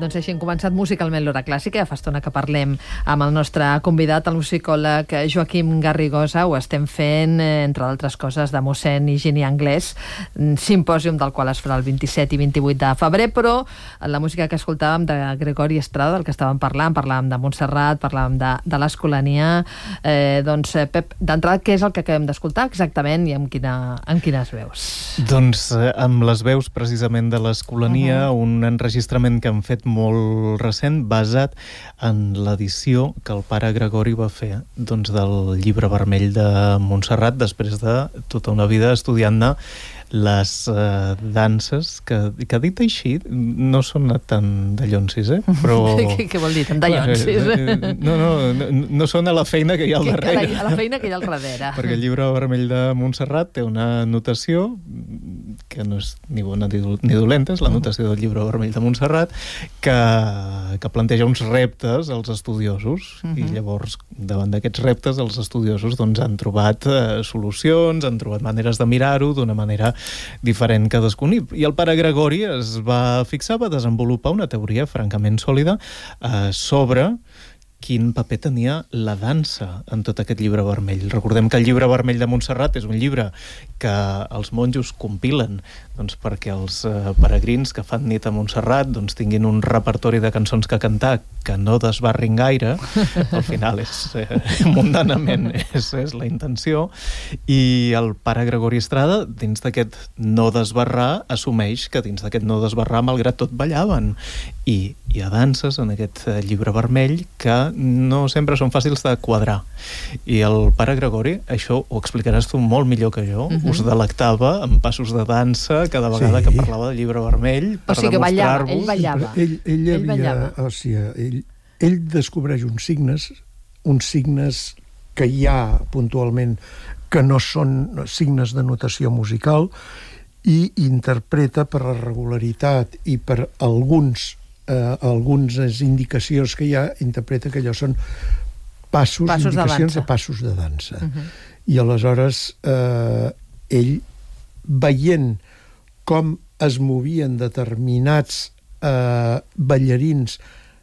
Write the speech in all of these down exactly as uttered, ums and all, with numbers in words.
Doncs així hem començat musicalment l'hora clàssica. Ja fa estona que parlem amb el nostre convidat, el musicòleg Joaquim Garrigosa. Ho estem fent, entre d'altres coses, de mossèn Higini Anglès, simpòsium del qual es farà el vint-i-set i vint-i-vuit de febrer, però la música que escoltàvem de Gregori Estrada, del que estàvem parlant, parlàvem de Montserrat, parlàvem de, de l'Escolania. Eh, doncs, Pep, d'entrada, què és el que acabem d'escoltar exactament i amb, quina, amb quines veus? Doncs eh, amb les veus precisament de l'Escolania, uh-huh. un enregistrament que han fet molt recent, basat en l'edició que el pare Gregori va fer doncs, del Llibre Vermell de Montserrat, després de tota una vida estudiant-ne les uh, danses, que, que dit així no són tan dallonsis, eh? Però... què, què vol dir, tan dallonsis? No, no, no, no són a la feina que hi ha al darrere. A la feina que hi ha al darrere. Perquè el Llibre Vermell de Montserrat té una notació que no és ni bona ni dolenta, és la notació del Llibre Vermell de Montserrat, que, que planteja uns reptes als estudiosos, uh-huh. i llavors, davant d'aquests reptes, els estudiosos doncs, han trobat eh, solucions, han trobat maneres de mirar-ho d'una manera diferent cadascun. I el pare Gregori es va fixar, va desenvolupar una teoria francament sòlida eh, sobre quin paper tenia la dansa en tot aquest Llibre Vermell. Recordem que el Llibre Vermell de Montserrat és un llibre que els monjos compilen doncs, perquè els eh, peregrins que fan nit a Montserrat doncs, tinguin un repertori de cançons que cantar que no desbarrin gaire. Al final és eh, mundanament és, és la intenció, i el pare Gregori Estrada dins d'aquest no desbarrar assumeix que dins d'aquest no desbarrar malgrat tot ballaven, i hi ha danses en aquest Llibre Vermell que no sempre són fàcils de quadrar, i el pare Gregori, això ho explicaràs tu molt millor que jo, uh-huh. us delectava amb passos de dansa cada vegada sí. que parlava del Llibre Vermell per o sigui demostrar-vos... ell ballava, ell, ell, ell havia, ballava. O sigui, ell, ell descobreix uns signes, uns signes que hi ha puntualment que no són signes de notació musical, i interpreta per la regularitat i per alguns eh, algunes indicacions que hi ha, interpreta que allò són passos, passos indicacions de, de passos de dansa. Uh-huh. I aleshores eh, ell, veient com es movien determinats eh, ballarins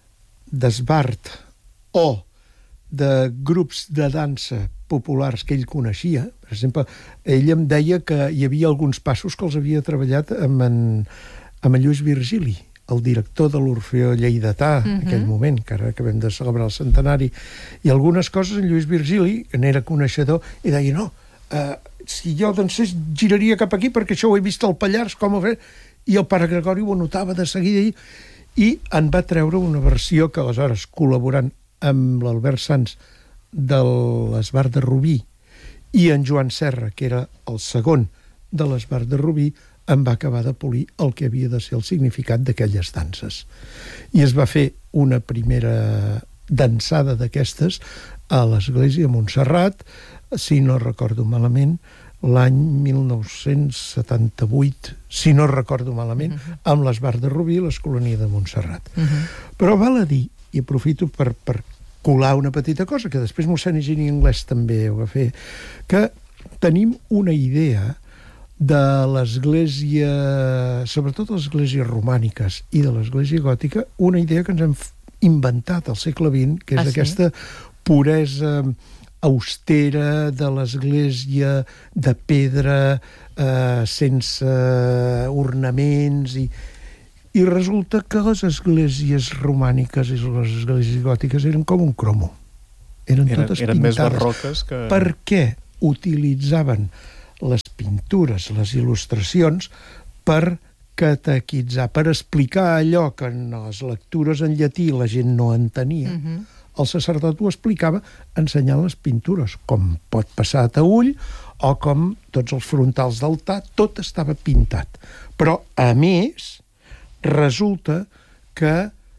d'esbart o de grups de dansa populars que ell coneixia, per exemple, ell em deia que hi havia alguns passos que els havia treballat amb en, amb en Lluís Virgili, el director de l'Orfeó Lleidatà, uh-huh. en aquell moment, que ara acabem de celebrar el centenari, i algunes coses en Lluís Virgili, que n'era coneixedor, i deia, no, eh, si jo dansés giraria cap aquí perquè això ho he vist al Pallars, com ho fer... I el pare Gregori ho notava de seguida, i, i en va treure una versió que aleshores, col·laborant amb l'Albert Sans de l'Esbart de Rubí i en Joan Serra, que era el segon de l'Esbart de Rubí, en va acabar de polir el que havia de ser el significat d'aquelles danses. I es va fer una primera dansada d'aquestes a l'església de Montserrat, si no recordo malament, l'any mil nou-cents setanta-vuit, si no recordo malament, uh-huh. amb l'Esbart de Rubí i l'Escolania de Montserrat. Uh-huh. Però val a dir, i aprofito per, per colar una petita cosa, que després mossèn Higini Anglès també ho va fer, que tenim una idea de l'església, sobretot les esglésies romàniques i de l'església gòtica, una idea que ens hem inventat al segle vint, que és ah, sí? aquesta puresa austera de l'església de pedra, eh, sense ornaments, i, i resulta que les esglésies romàniques i les esglésies gòtiques eren com un cromo. Eren, eren totes eren pintades. Més barroques que... Per què utilitzaven les pintures, les il·lustracions, per catequitzar, per explicar allò que en les lectures en llatí la gent no entenia. Uh-huh. El sacerdot ho explicava ensenyant les pintures, com pot passar a Taüll, o com tots els frontals d'altar, tot estava pintat. Però, a més, resulta que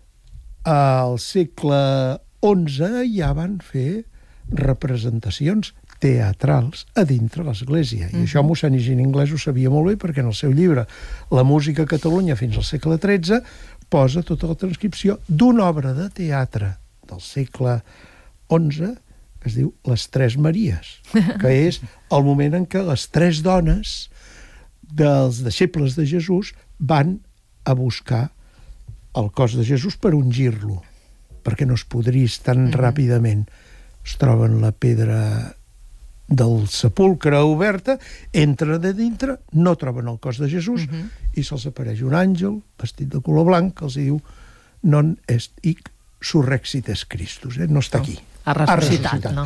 al segle onze ja van fer representacions teatrals a dintre l'església. I uh-huh. això mossèn Higini Anglès ho sabia molt bé, perquè en el seu llibre La música a Catalunya fins al segle tretze posa tota la transcripció d'una obra de teatre del segle onze, que es diu Les Tres Maries, que és el moment en què les tres dones dels deixebles de Jesús van a buscar el cos de Jesús per ungir-lo, perquè no es podrís tan mm-hmm. ràpidament. Es troben la pedra del sepulcre oberta, entren de dintre, no troben el cos de Jesús, mm-hmm. i se'ls apareix un àngel vestit de color blanc que els diu non est hic surrexit est Christus, eh? No està aquí. Ha ressuscitat, ha ressuscitat. No?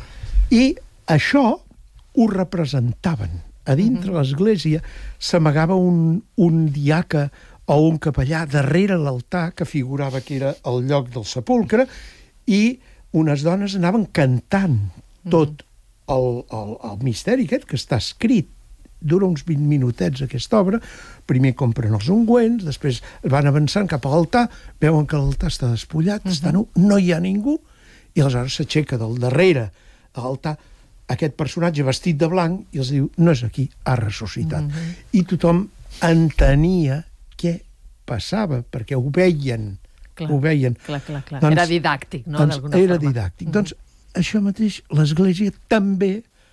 I això ho representaven. A dintre mm-hmm. l'església s'amagava un, un diaca o un capellà darrere l'altar que figurava que era el lloc del sepulcre, i unes dones anaven cantant tot el, el, el misteri aquest que està escrit. Dura uns vint minutets aquesta obra. Primer compren els ungüents, després van avançant cap a l'altar, veuen que l'altar està despullat, uh-huh. està nu, no hi ha ningú, i aleshores s'aixeca del darrere de l'altar aquest personatge vestit de blanc i els diu, no és aquí, ha ressuscitat. Uh-huh. I tothom entenia què passava, perquè ho veien. Clar, ho veien. Clar, clar, clar. Doncs, era didàctic, no? Doncs, d'alguna era forma. didàctic. Mm. Doncs això mateix, l'Església també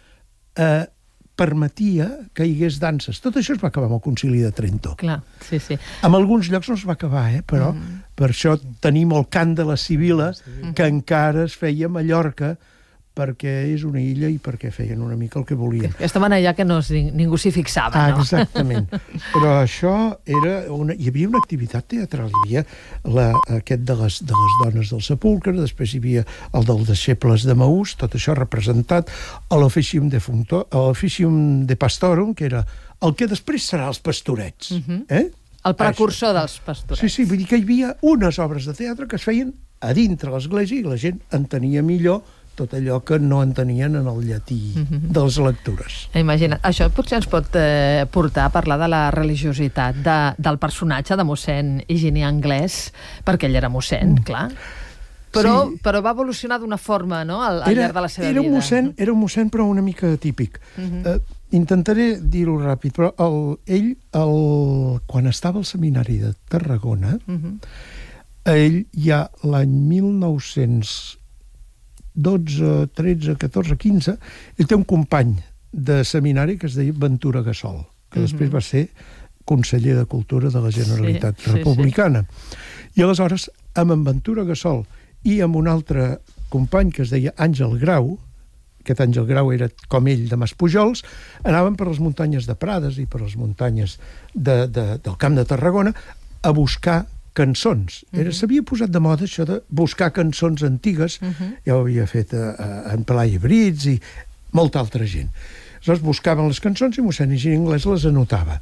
eh, permetia que hi hagués danses. Tot això es va acabar amb el Concili de Trento. Clar, sí, sí. En alguns llocs no es va acabar, eh? Però mm. per això tenim el cant de la Sibila, mm. que encara es feia a Mallorca, perquè és una illa i perquè feien una mica el que volien. Aquesta manera ja que no, ningú s'hi fixava, ah, no? Exactament. Però això era una... Hi havia una activitat teatral, hi havia la, aquest de les, de les dones del sepulcre, després hi havia el dels deixebles de Maús, tot això representat a l'Officium de, Funto, a l'Officium de Pastorum, que era el que després serà els pastorets. Uh-huh. eh? El precursor això. Dels pastorets. Sí, sí, vull dir que hi havia unes obres de teatre que es feien a dintre l'església i la gent entenia millor tot allò que no entenien en el llatí mm-hmm. de les lectures. Imagina't, això potser ens pot eh, portar a parlar de la religiositat de, del personatge de mossèn Higini Anglès, perquè ell era mossèn, mm. clar. Però, sí. però va evolucionar d'una forma, no?, al, al era, llarg de la seva era vida. Un mossèn, era un mossèn, però una mica atípic. Mm-hmm. Eh, intentaré dir-ho ràpid, però el, ell, el, quan estava al seminari de Tarragona, mm-hmm. ell ja l'any mil nou-cents dotze, tretze, catorze, quinze, ell té un company de seminari que es deia Ventura Gassol, que mm-hmm. després va ser conseller de Cultura de la Generalitat sí, Republicana. Sí, sí. I aleshores, amb en Ventura Gassol i amb un altre company que es deia Àngel Grau, aquest Àngel Grau era com ell de Maspujols, anaven per les muntanyes de Prades i per les muntanyes de, de, del Camp de Tarragona a buscar cançons. Era, uh-huh. S'havia posat de moda això de buscar cançons antigues, uh-huh. ja ho havia fet a, a, en Pelai Brits i molta altra gent. Aleshores buscaven les cançons i mossèn Higini Anglès les anotava.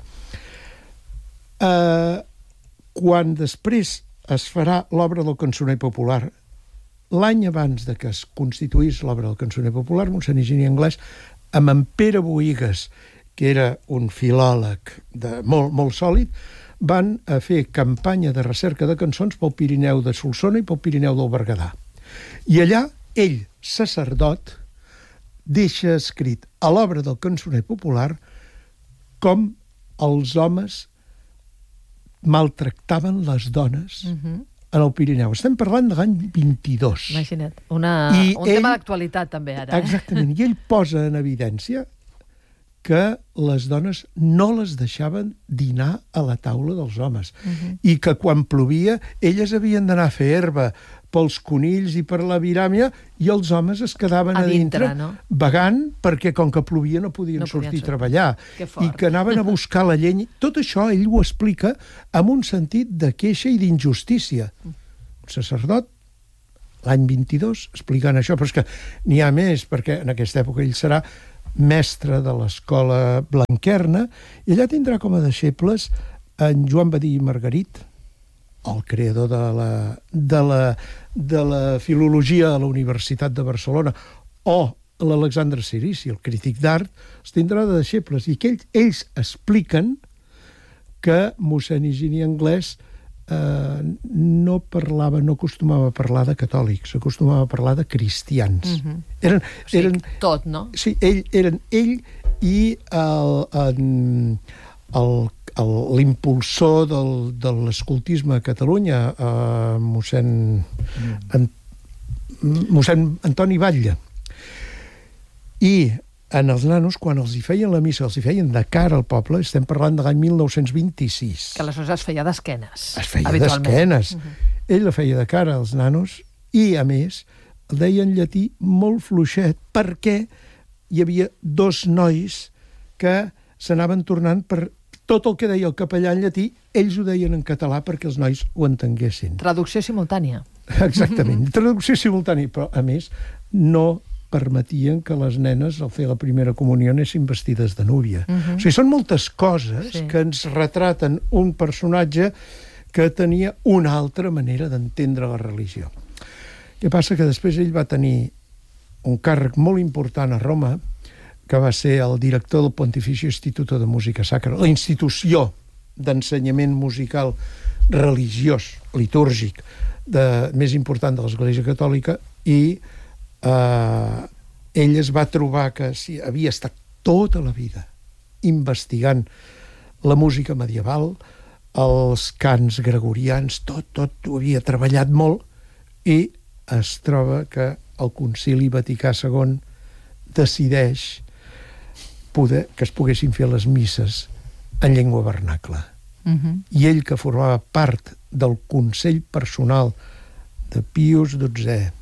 Uh, quan després es farà l'obra del cançoner popular, l'any abans de que es constituís l'obra del cançoner popular, mossèn Higini Anglès, amb en Pere Boïgues, que era un filòleg de, molt, molt sòlid, van a fer campanya de recerca de cançons pel Pirineu de Solsona i pel Pirineu del Berguedà. I allà, ell, sacerdot, deixa escrit a l'obra del cançoner popular com els homes maltractaven les dones uh-huh. en el Pirineu. Estem parlant de l'any vint-i-dos. Imagina't, una, I un ell, tema d'actualitat també ara. Eh? Exactament, i ell posa en evidència que les dones no les deixaven dinar a la taula dels homes uh-huh. i que quan plovia elles havien d'anar a fer herba pels conills i per la viràmia i els homes es quedaven a, a dintre, dintre no? vagant perquè com que plovia no podien, no podien sortir a treballar i que anaven a buscar la llenya. Tot això ell ho explica amb un sentit de queixa i d'injustícia. Un sacerdot l'any vint-i-dos explicant això, però és que n'hi ha més, perquè en aquesta època ell serà mestre de l'escola blanquerna, i allà tindrà com a deixebles en Joan Badí i Margarit, el creador de la, de la, de la filologia a la Universitat de Barcelona, o l'Alexandre Cirici, el crític d'art, els tindrà de deixebles, i que ells, ells expliquen que mossèn Higini Anglès eh, no parlava, no acostumava a parlar de catòlics, acostumava a parlar de cristians. Mm-hmm. Eren, o sigui, eren, tot, no? Sí, ell, eren ell i el, el, el, el, l'impulsor del, de l'escoltisme a Catalunya, eh, mossèn, mm. en, mossèn Antoni Batlle. I en els nanos, quan els hi feien la missa, els hi feien de cara al poble, estem parlant de l'any mil nou-cents vint-i-sis. Que aleshores es feia d'esquenes. Es feia d'esquenes. Uh -huh. Ell la feia de cara als nanos i, a més, el deia en llatí molt fluixet, perquè hi havia dos nois que s'anaven tornant per tot el que deia el capellà en llatí, ells ho deien en català perquè els nois ho entenguessin. Traducció simultània. Exactament, traducció simultània, però, a més, no permetien que les nenes, al fer la primera comunió, anessin vestides de núvia. Uh -huh. O sigui, són moltes coses sí. que ens retraten un personatge que tenia una altra manera d'entendre la religió. Què passa? Que després ell va tenir un càrrec molt important a Roma, que va ser el director del Pontificio Instituto de Música Sacra, la institució d'ensenyament musical religiós, litúrgic, de, més important de l'Església Catòlica, i eh, ell es va trobar que si havia estat tota la vida investigant la música medieval, els cants gregorians, tot, tot ho havia treballat molt, i es troba que el Concili Vaticà segon decideix poder, que es poguessin fer les misses en llengua vernacla. Uh-huh. I ell, que formava part del consell personal de Pius dotzè,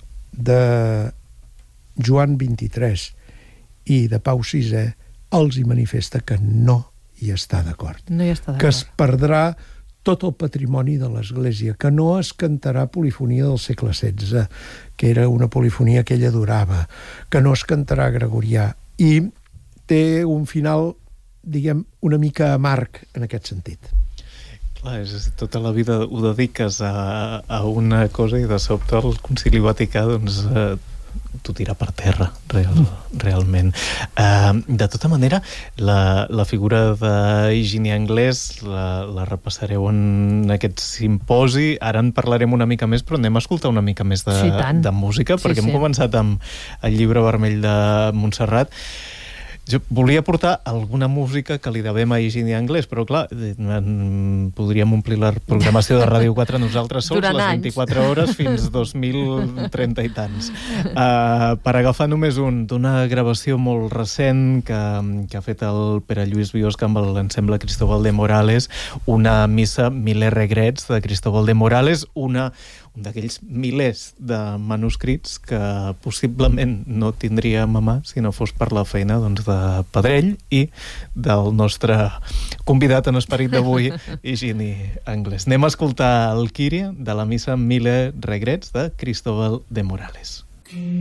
de Joan vint-i-tres i de Pau sisè, els hi manifesta que no hi està d'acord. No hi està d'acord. Que es perdrà tot el patrimoni de l'Església, que no es cantarà polifonia del segle setze, que era una polifonia que ell adorava, que no es cantarà gregorià, i té un final, diguem, una mica amarg en aquest sentit. Clar, és, tota la vida ho dediques a, a una cosa i de sobte el Concili Vaticà doncs, eh, t'ho tira per terra, real, realment. Uh, de tota manera, la, la figura d'Higini Anglès la, la repassareu en aquest simposi. Ara en parlarem una mica més, però anem a escoltar una mica més de, sí, de música, sí, perquè sí. hem començat amb el Llibre Vermell de Montserrat. Jo volia portar alguna música que li devem a Higini Anglès, però clar, podríem omplir la programació de Ràdio quatre nosaltres sols Durant les anys. vint-i-quatre hores fins dos mil trenta i tants. Uh, per agafar només un d'una gravació molt recent que, que ha fet el Pere Lluís Biosca amb l'ensemble Cristóbal de Morales, una missa Mille Regrets de Cristóbal de Morales, una un d'aquells milers de manuscrits que possiblement no tindríem a mà si no fos per la feina doncs, de Pedrell i del nostre convidat en esperit d'avui, Higini Anglès. Anem a escoltar el Kyrie de la missa Mille Regrets de Cristóbal de Morales.